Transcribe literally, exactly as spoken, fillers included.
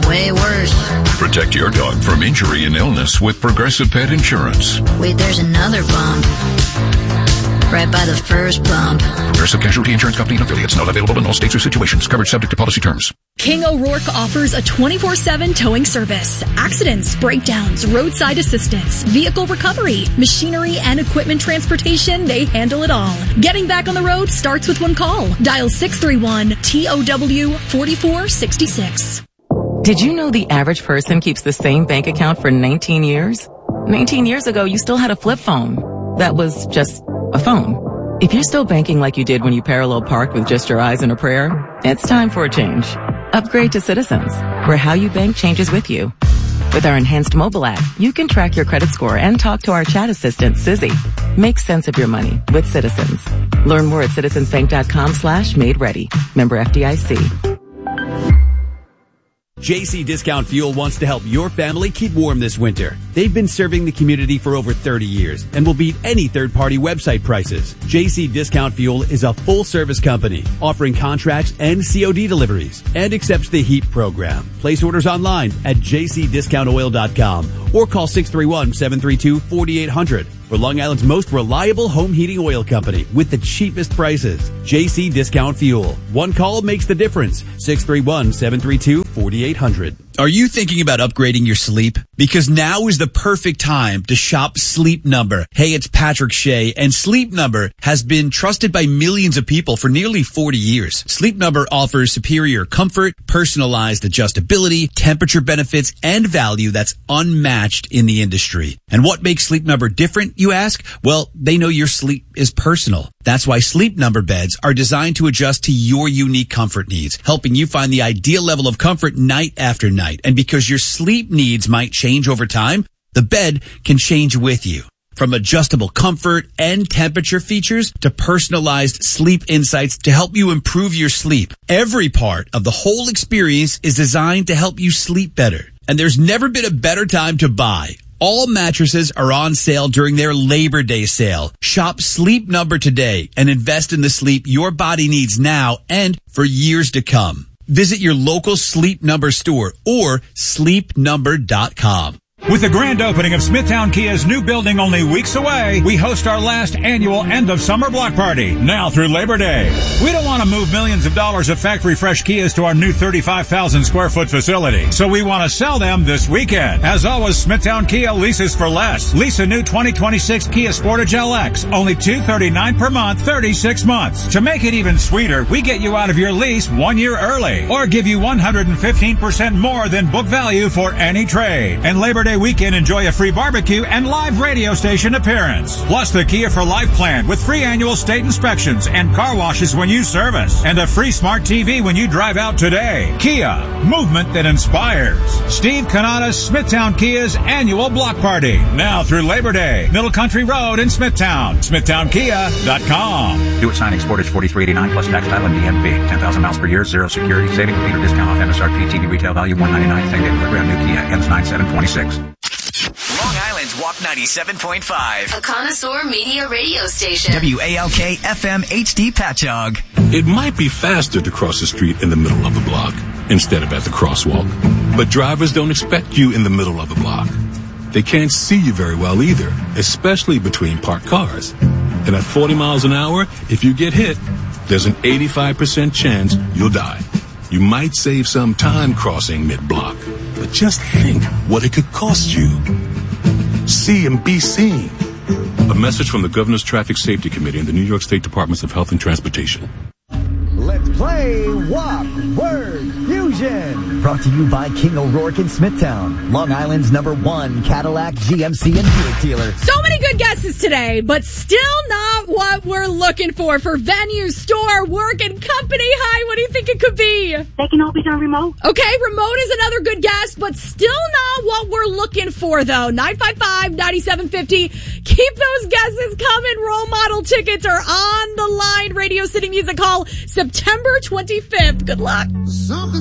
way worse. Protect your dog from injury and illness with Progressive Pet Insurance. Wait, there's another bump. Right by the first bump. Progressive Casualty Insurance Company and affiliates. Not available in all states or situations. Coverage subject to policy terms. King O'Rourke offers a twenty-four seven towing service. Accidents, breakdowns, roadside assistance, vehicle recovery, machinery and equipment transportation, they handle it all. Getting back on the road starts with one call. Dial six three one T O W four four six six. Did you know the average person keeps the same bank account for nineteen years? nineteen years ago, you still had a flip phone. That was just a phone. If you're still banking like you did when you parallel parked with just your eyes and a prayer, it's time for a change. Upgrade to Citizens, where how you bank changes with you. With our enhanced mobile app, you can track your credit score and talk to our chat assistant, Sizzy. Make sense of your money with Citizens. Learn more at citizensbank.com slash made ready. Member F D I C. J C Discount Fuel wants to help your family keep warm this winter. They've been serving the community for over thirty years and will beat any third-party website prices. J C Discount Fuel is a full-service company offering contracts and C O D deliveries and accepts the HEAP program. Place orders online at j c discount oil dot com or call six three one, seven three two, four eight zero zero for Long Island's most reliable home heating oil company with the cheapest prices. J C Discount Fuel. One call makes the difference. six three one, seven three two, four eight zero zero. Are you thinking about upgrading your sleep? Because now is the perfect time to shop Sleep Number. Hey, it's Patrick Shea, and Sleep Number has been trusted by millions of people for nearly forty years. Sleep Number offers superior comfort, personalized adjustability, temperature benefits, and value that's unmatched in the industry. And what makes Sleep Number different, you ask? Well, they know your sleep is personal. That's why Sleep Number beds are designed to adjust to your unique comfort needs, helping you find the ideal level of comfort night after night. And because your sleep needs might change over time, the bed can change with you. From adjustable comfort and temperature features to personalized sleep insights to help you improve your sleep. Every part of the whole experience is designed to help you sleep better. And there's never been a better time to buy. All mattresses are on sale during their Labor Day sale. Shop Sleep Number today and invest in the sleep your body needs now and for years to come. Visit your local Sleep Number store or sleep number dot com. With the grand opening of Smithtown Kia's new building only weeks away, we host our last annual end-of-summer block party, now through Labor Day. We don't want to move millions of dollars of factory-fresh Kias to our new thirty-five thousand square foot facility, so we want to sell them this weekend. As always, Smithtown Kia leases for less. Lease a new twenty twenty-six Kia Sportage L X, only two hundred thirty-nine dollars per month, thirty-six months. To make it even sweeter, we get you out of your lease one year early, or give you one hundred fifteen percent more than book value for any trade. And Labor Day weekend, enjoy a free barbecue and live radio station appearance. Plus the Kia for Life plan with free annual state inspections and car washes when you service. And a free smart T V when you drive out today. Kia, movement that inspires. Steve Canada's Smithtown Kia's annual block party. Now through Labor Day. Middle Country Road in Smithtown. smithtown kia dot com. Do it signing Sportage forty-three eighty-nine plus tax title and D M V. ten thousand miles per year, zero security, saving leader discount off M S R P, T V retail value one ninety-nine, same day delivery on new Kia, ends nine seven twenty-six. Long Island's W A P ninety-seven point five. A connoisseur media radio station. W A L K F M H D Patchogue. It might be faster to cross the street in the middle of the block instead of at the crosswalk. But drivers don't expect you in the middle of the block. They can't see you very well either, especially between parked cars. And at forty miles an hour, if you get hit, there's an eighty-five percent chance you'll die. You might save some time crossing mid-block, but just think what it could cost you. See and be seen. A message from the Governor's Traffic Safety Committee and the New York State Departments of Health and Transportation. Let's play W A P Word Fusion. Brought to you by King O'Rourke in Smithtown, Long Island's number one Cadillac, G M C, and Buick dealer. So many good guesses today, but still not what we're looking for for venue, store, work, and company. Hi, what do you think it could be? They can all be done remote. Okay, remote is another good guess, but still not what we're looking for, though. nine five five, nine seven five zero. Keep those guesses coming. Role model tickets are on the line. Radio City Music Hall, September twenty-fifth. Good luck. Something